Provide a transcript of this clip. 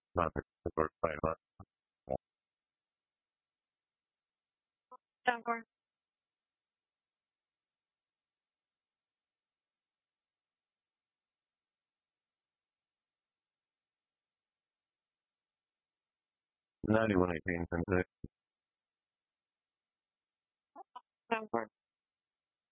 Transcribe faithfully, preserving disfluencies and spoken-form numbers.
Not the first five, but Downpour. ninety-one eighteen, ten six. Downpour.